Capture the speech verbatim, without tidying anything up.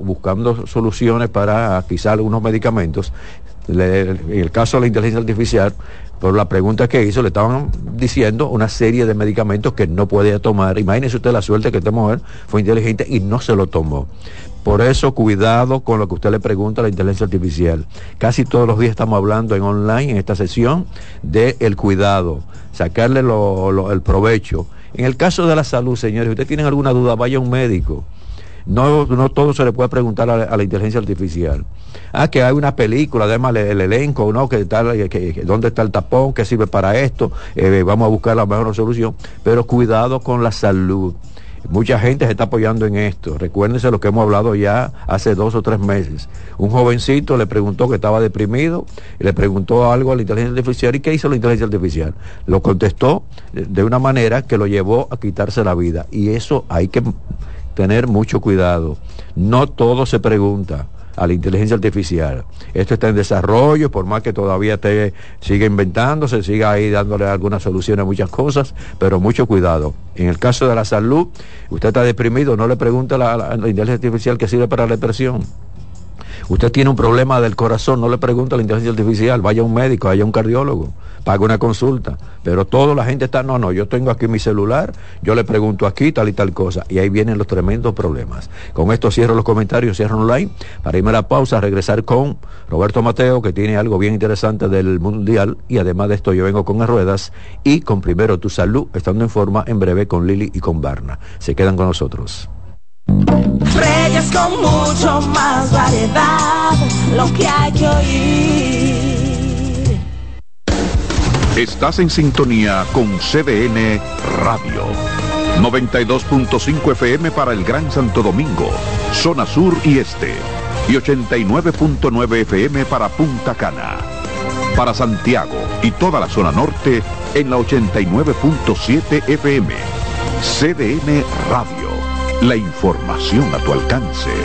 buscando soluciones para quizá algunos medicamentos. Le, en el caso de la inteligencia artificial, por la pregunta que hizo, le estaban diciendo una serie de medicamentos que no podía tomar. Imagínese usted la suerte que esta mujer fue inteligente y no se lo tomó. Por eso, cuidado con lo que usted le pregunta a la inteligencia artificial. Casi todos los días estamos hablando en online, en esta sesión, del cuidado, sacarle lo, lo, el provecho. En el caso de la salud, señores, si ustedes tienen alguna duda, vaya a un médico. No, no todo se le puede preguntar a la, a la inteligencia artificial. Ah, que hay una película, además el, el elenco, ¿no? Que está, que, que, ¿dónde está el tapón? ¿Qué sirve para esto? Eh, vamos a buscar la mejor solución. Pero cuidado con la salud. Mucha gente se está apoyando en esto. Recuérdense lo que hemos hablado ya hace dos o tres meses. Un jovencito le preguntó que estaba deprimido, y le preguntó algo a la inteligencia artificial. ¿Y qué hizo la inteligencia artificial? Lo contestó de una manera que lo llevó a quitarse la vida. Y eso hay que tener mucho cuidado. No todo se pregunta a la inteligencia artificial. Esto está en desarrollo, por más que todavía te siga inventándose, siga ahí dándole algunas soluciones a muchas cosas, pero mucho cuidado. En el caso de la salud, usted está deprimido, no le pregunte a la, a la inteligencia artificial que sirve para la depresión. Usted tiene un problema del corazón, no le pregunte a la inteligencia artificial, vaya a un médico, vaya a un cardiólogo, pague una consulta. Pero toda la gente está, no, no, yo tengo aquí mi celular, yo le pregunto aquí tal y tal cosa, y ahí vienen los tremendos problemas. Con esto cierro los comentarios, cierro online, para irme a la pausa, regresar con Roberto Mateo, que tiene algo bien interesante del Mundial, y además de esto yo vengo con las ruedas, y con Primero Tu Salud, estando en forma en breve con Lili y con Barna. Se quedan con nosotros. Reyes con mucho más variedad, lo que hay que oír. Estás en sintonía con C D N Radio. noventa y dos punto cinco F M para el Gran Santo Domingo, zona sur y este. Y ochenta y nueve punto nueve F M para Punta Cana. Para Santiago y toda la zona norte en la ochenta y nueve punto siete F M. C D N Radio. La información a tu alcance.